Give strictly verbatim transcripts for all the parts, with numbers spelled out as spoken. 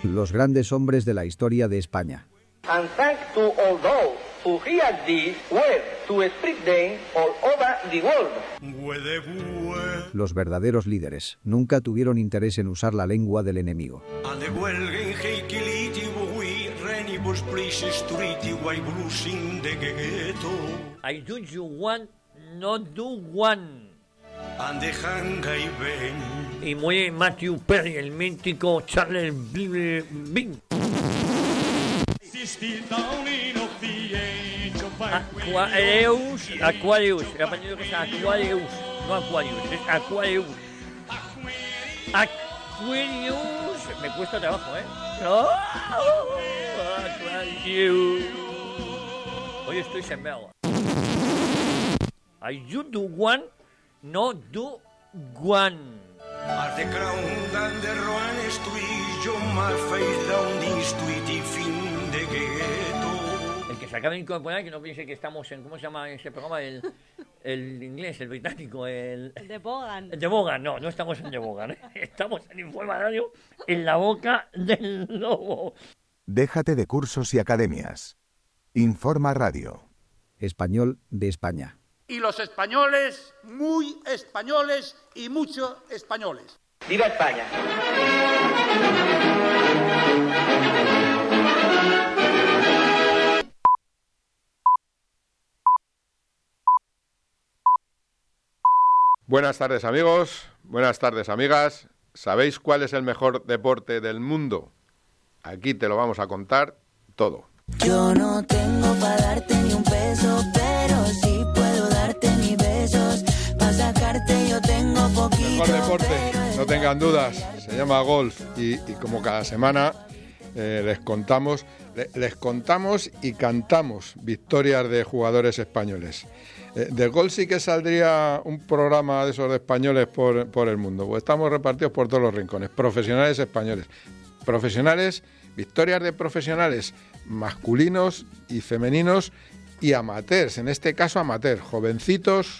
Los grandes hombres de la historia de España. And thanks to all those who hear this word to spread them all over the world. Los verdaderos líderes nunca tuvieron interés en usar la lengua del enemigo. I do you want, not do one. Y muy Matthew Perry, el mítico Charles Bing. Aquarius, Aquarius, he aprendido que es Aquarius, no Aquarius, es Aquarius. Aquarius, me cuesta trabajo, ¿eh? Oh, Aquarius. Hoy estoy sembrado. I you do one, no do one. Als de crown dan de roan estuis, jo mal feis down din stuiti fin de gueto. El que se acaba de incorporar, que no piense que estamos en, ¿cómo se llama ese programa? El, el inglés, el británico, el... El de Bogan. El de Bogan, no, no estamos en de Bogan, ¿eh? Estamos en Informa Radio, en la boca del lobo. Déjate de cursos y academias. Informa Radio. Español de España. Y los españoles, muy españoles y mucho españoles. ¡Viva España! Buenas tardes, amigos. Buenas tardes, amigas. ¿Sabéis cuál es el mejor deporte del mundo? Aquí te lo vamos a contar todo. Yo no tengo para darte ni un peso, pero sí puedo darte mis besos. Para sacarte yo tengo poquito. Mejor deporte, no tengan dudas, se llama golf y, y como cada semana eh, les contamos, le, les contamos y cantamos victorias de jugadores españoles. Eh, del golf sí que saldría un programa de esos de españoles por, por el mundo, pues estamos repartidos por todos los rincones, profesionales españoles, profesionales, victorias de profesionales masculinos y femeninos y amateurs, en este caso amateur, jovencitos,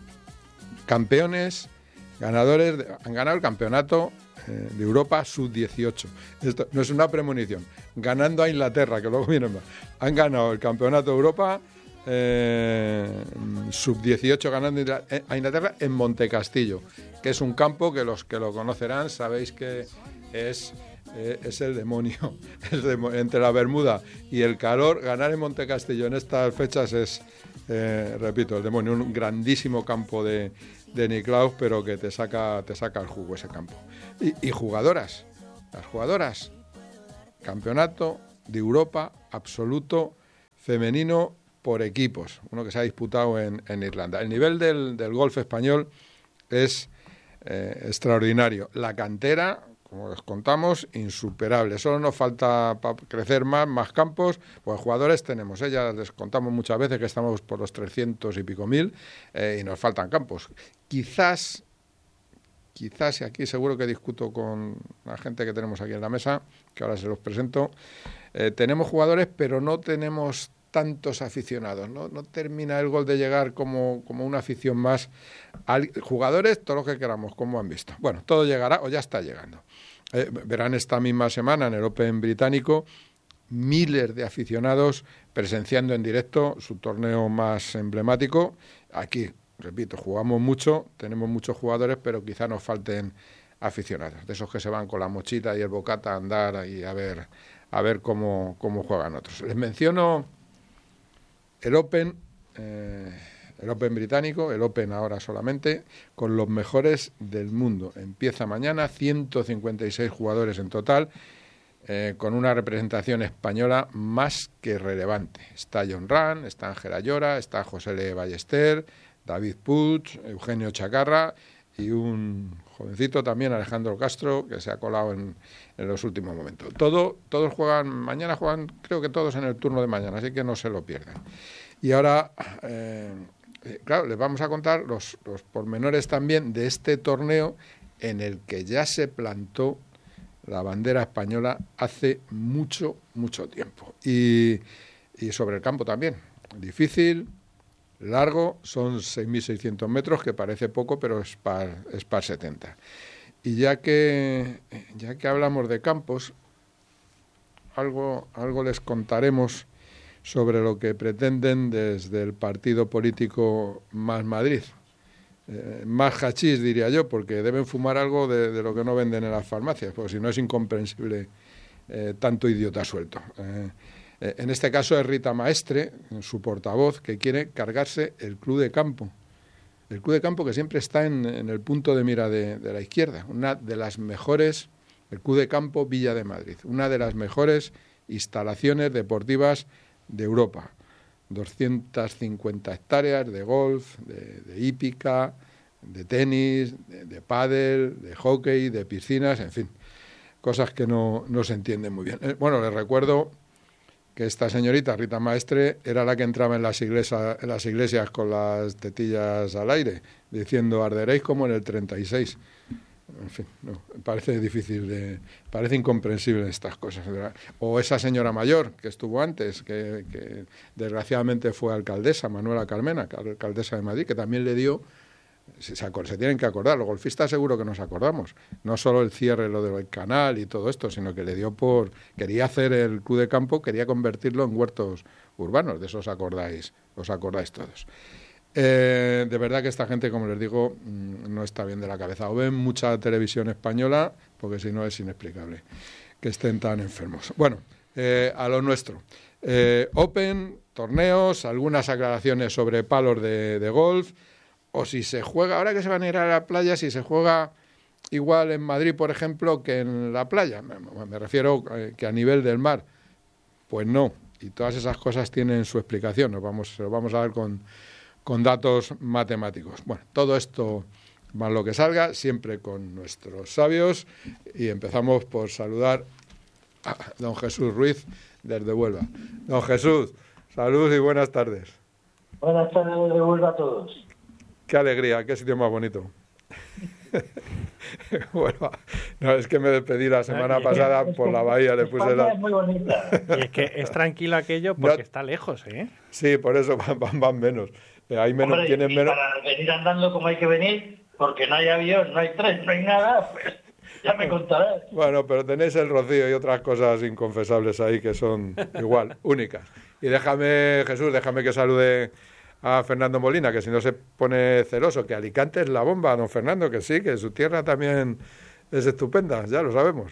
campeones, ganadores, de, han ganado el campeonato eh, de Europa sub dieciocho. Esto no es una premonición, ganando a Inglaterra, que luego viene más. Han ganado el campeonato de Europa eh, sub dieciocho, ganando a Inglaterra en Montecastillo, que es un campo que los que lo conocerán sabéis que es... Eh, es el demonio. Es de, entre la Bermuda y el calor, ganar en Montecastillo en estas fechas es, eh, repito, el demonio. Un grandísimo campo de, de Nicklaus, pero que te saca, te saca el jugo ese campo. Y, y jugadoras, las jugadoras, campeonato de Europa absoluto femenino por equipos, uno que se ha disputado en, en Irlanda. El nivel del, del golf español es eh, extraordinario. La cantera, como les contamos, insuperable. Solo nos falta para crecer más, más campos. Pues jugadores tenemos, ¿eh? Ya les contamos muchas veces que estamos por los trescientos y pico mil eh, y nos faltan campos. Quizás, quizás, y aquí seguro que discuto con la gente que tenemos aquí en la mesa, que ahora se los presento, eh, tenemos jugadores, pero no tenemos tantos aficionados, ¿no? No termina el gol de llegar como, como una afición más. Al, jugadores, todo lo que queramos, como han visto. Bueno, todo llegará o ya está llegando. Eh, verán esta misma semana en el Open británico miles de aficionados presenciando en directo su torneo más emblemático. Aquí, repito, jugamos mucho, tenemos muchos jugadores, pero quizá nos falten aficionados, de esos que se van con la mochila y el bocata a andar y a ver, a ver cómo, cómo juegan otros. Les menciono el Open, eh, el Open británico, el Open ahora solamente, con los mejores del mundo. Empieza mañana, ciento cincuenta y seis jugadores en total, eh, con una representación española más que relevante. Está John Ram, está Ángela Llora, está José L. Ballester, David Puig, Eugenio Chacarra y un jovencito también, Alejandro Castro, que se ha colado en, en los últimos momentos. Todo, todos juegan, mañana juegan, creo que todos en el turno de mañana, así que no se lo pierdan. Y ahora, eh, claro, les vamos a contar los, los pormenores también de este torneo en el que ya se plantó la bandera española hace mucho, mucho tiempo. Y, y sobre el campo también, difícil, largo, son seis mil seiscientos metros, que parece poco, pero es par, es par setenta. Y ya que, ya que hablamos de campos, algo, algo les contaremos sobre lo que pretenden desde el partido político Más Madrid. Eh, más hachís, diría yo, porque deben fumar algo de, de lo que no venden en las farmacias, porque si no es incomprensible eh, tanto idiota suelto. Eh, eh, en este caso es Rita Maestre, su portavoz, que quiere cargarse el Club de Campo. El Club de Campo que siempre está en, en el punto de mira de, de la izquierda, una de las mejores, el Club de Campo Villa de Madrid, una de las mejores instalaciones deportivas de Europa. doscientas cincuenta hectáreas de golf, de, de hípica, de tenis, de, de pádel, de hockey, de piscinas, en fin, cosas que no, no se entienden muy bien. Eh, bueno, les recuerdo que esta señorita, Rita Maestre, era la que entraba en las, iglesias, en las iglesias con las tetillas al aire, diciendo arderéis como en el treinta y seis. En fin, no, parece difícil, de, parece incomprensible estas cosas, ¿verdad? O esa señora mayor que estuvo antes, que, que desgraciadamente fue alcaldesa, Manuela Carmena, alcaldesa de Madrid, que también le dio, se, se, se tienen que acordar, los golfistas seguro que nos acordamos, no solo el cierre, lo del canal y todo esto, sino que le dio por, quería hacer el Club de Campo, quería convertirlo en huertos urbanos, de eso os acordáis, os acordáis todos. Eh, de verdad que esta gente, como les digo, no está bien de la cabeza. O ven mucha televisión española, porque si no es inexplicable que estén tan enfermos. Bueno, eh, a lo nuestro. Eh, Open, torneos, algunas aclaraciones sobre palos de, de golf, o si se juega, ahora que se van a ir a la playa, si se juega igual en Madrid, por ejemplo, que en la playa. Me, me refiero eh, que a nivel del mar. Pues no. Y todas esas cosas tienen su explicación. Nos vamos, se lo vamos a ver con... con datos matemáticos. Bueno, todo esto más lo que salga, siempre con nuestros sabios, y empezamos por saludar a don Jesús Ruiz desde Huelva. Don Jesús, salud y buenas tardes. Buenas tardes desde Huelva a todos. Qué alegría, qué sitio más bonito. Huelva. No, es que me despedí la semana pasada por la bahía, le puse la... Es muy bonita. Y es que es tranquilo aquello porque no... está lejos, ¿eh? Sí, por eso van, van, van menos. Hay menos, Hombre, tienen y menos... para venir andando como hay que venir, porque no hay avión, no hay tren, no hay nada, pues ya me contarás. Bueno, pero tenéis el Rocío y otras cosas inconfesables ahí que son igual, únicas. Y déjame, Jesús, déjame que salude a Fernando Molina, que si no se pone celoso, que Alicante es la bomba, don Fernando, que sí, que su tierra también es estupenda, ya lo sabemos.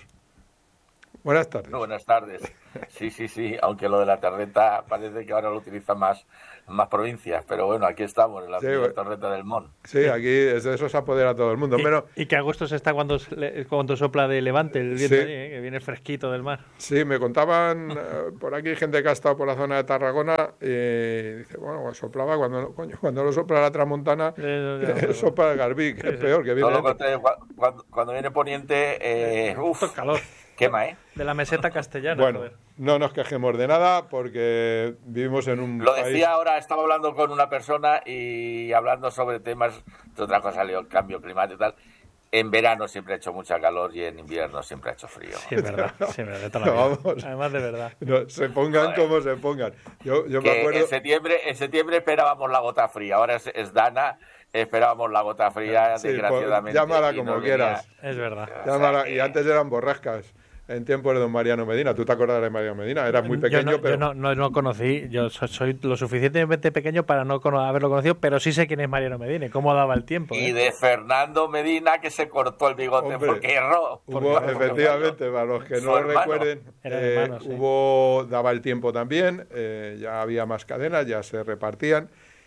Buenas tardes. No, buenas tardes. Sí, sí, sí, aunque lo de la torreta parece que ahora lo utiliza más, más provincias, pero bueno, aquí estamos, en la sí, torreta del Mon. Sí, aquí es de eso se apodera todo el mundo. Y, Pero... y que a gusto se está cuando, cuando sopla de levante el viento, sí. ahí, ¿eh? Que viene fresquito del mar. Sí, me contaban eh, por aquí gente que ha estado por la zona de Tarragona y dice, bueno, soplaba cuando, coño, cuando lo sopla la tramontana, eh, eh, sopla el Garbí, que sí, es sí. peor. Que viene Todo lo que cuando, cuando viene poniente, eh, uff, calor. Quema, ¿eh? De la meseta castellana. Bueno, joder. No nos quejemos de nada porque vivimos en un Lo decía país... ahora, estaba hablando con una persona y hablando sobre temas de otra cosa, el cambio climático y tal. En verano siempre ha hecho mucha calor y en invierno siempre ha hecho frío. Sí, es verdad. Sí, es verdad, toda la vida. Vamos. Además, de verdad. No, se pongan Joder. como se pongan. Yo, yo que me acuerdo... En septiembre, en septiembre esperábamos la gota fría, ahora es, es Dana... Esperábamos la gota fría, sí, desgraciadamente. Pues, llámala como no quieras. Venía... Es verdad. Llámala, o sea, que... Y antes eran borrascas. En tiempos de don Mariano Medina. ¿Tú te acuerdas de Mariano Medina? Eras muy pequeño, yo no, pero... Yo no, no, no conocí. Yo soy lo suficientemente pequeño para no haberlo conocido, pero sí sé quién es Mariano Medina y cómo daba el tiempo. ¿eh? Y de Fernando Medina, que se cortó el bigote Hombre, porque erró. Hubo, porque efectivamente, para los que no lo recuerden, eh, hermano, sí. hubo daba el tiempo también, eh, ya había más cadenas, ya se repartían,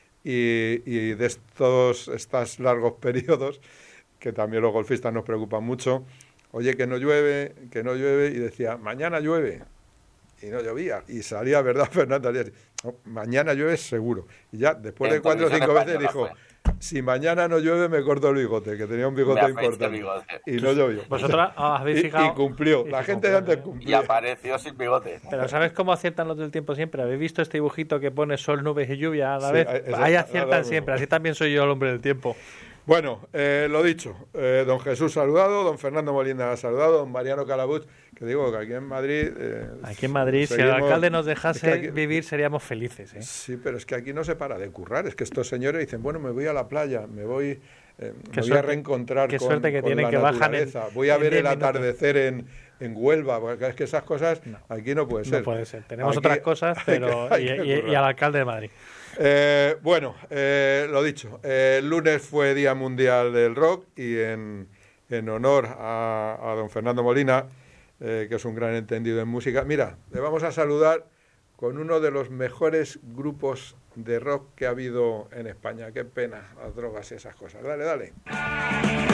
y, y de estos, estos largos periodos, que también los golfistas nos preocupan mucho, oye, que no llueve, que no llueve, y decía, mañana llueve, y no llovía, y salía, ¿verdad, Fernando? No, mañana llueve seguro, y ya después de cuatro o cinco veces dijo, si mañana no llueve me corto el bigote, que tenía un bigote importante, bigote. y no llovió. Vosotros os habéis fijado... Y, y cumplió, y la gente de antes cumplió. Y apareció sin bigote. Pero ¿sabes cómo aciertan los del tiempo siempre? ¿Habéis visto este dibujito que pone sol, nubes y lluvia a la sí, vez? Eso, ahí aciertan siempre, así también soy yo el hombre del tiempo. Bueno, eh, lo dicho, eh, don Jesús saludado, don Fernando Molina ha saludado, don Mariano Calabuch, que digo que aquí en Madrid... Eh, aquí en Madrid, seguimos, si el alcalde nos dejase es aquí, vivir, seríamos felices. ¿eh? Sí, pero es que aquí no se para de currar, es que estos señores dicen, bueno, me voy a la playa, me voy, eh, me voy suerte, a reencontrar qué con, suerte que con tienen la que naturaleza, bajan en, voy a en ver el minutos. atardecer en, en Huelva, porque es que esas cosas no, aquí no puede ser. No puede ser. Tenemos aquí, otras cosas, pero que, y, y, y al alcalde de Madrid. Eh, bueno, eh, lo dicho, eh, el lunes fue Día Mundial del Rock y en, en honor a, a don Fernando Molina, eh, que es un gran entendido en música, mira, le vamos a saludar con uno de los mejores grupos de rock que ha habido en España. Qué pena, las drogas y esas cosas. Dale, dale.